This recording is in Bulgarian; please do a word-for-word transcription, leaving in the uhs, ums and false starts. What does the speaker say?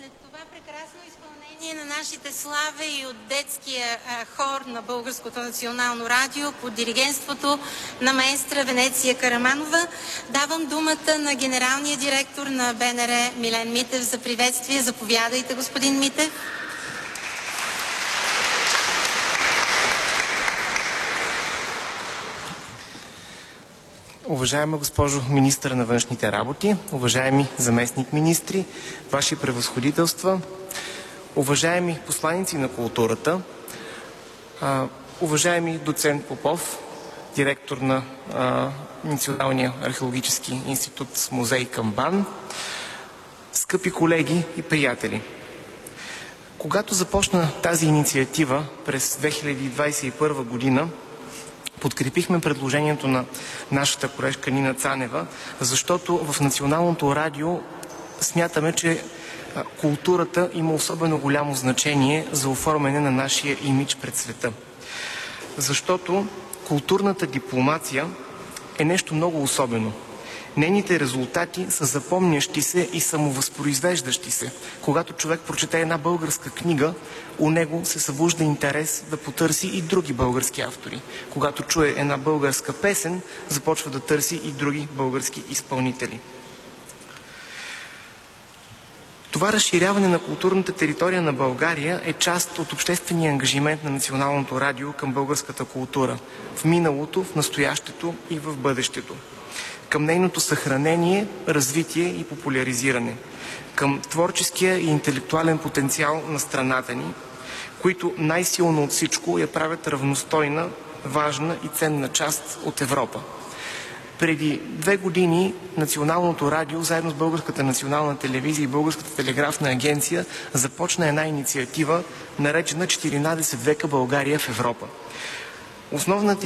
След това прекрасно изпълнение на нашите слави и от детския а, хор на Българското национално радио под диригентството на маестра Венеция Караманова, давам думата на генералния директор на БНР Милен Митев за приветствие. Заповядайте, господин Митев. Уважаема госпожо министър на външните работи, уважаеми заместник-министри, ваши превъзходителства, уважаеми посланици на културата, а, уважаеми доцент Попов, директор на а, Националния археологически институт музей към БАН, скъпи колеги и приятели! Когато започна тази инициатива през две хиляди двадесет и първа година, подкрепихме предложението на нашата колежка Нина Цанева, защото в Националното радио смятаме, че културата има особено голямо значение за оформяне на нашия имидж пред света. Защото културната дипломация е нещо много особено. Нейните резултати са запомнящи се и самовъзпроизвеждащи се. Когато човек прочете една българска книга, у него се събужда интерес да потърси и други български автори. Когато чуе една българска песен, започва да търси и други български изпълнители. Това разширяване на културната територия на България е част от обществения ангажимент на Националното радио към българската култура в миналото, в настоящето и в бъдещето. Към нейното съхранение, развитие и популяризиране, към творческия и интелектуален потенциал на страната ни, които най-силно от всичко я правят равностойна, важна и ценна част от Европа. Преди две години Националното радио, заедно с Българската национална телевизия и Българската телеграфна агенция, започна една инициатива, наречена четиринадесет века България в Европа. Основната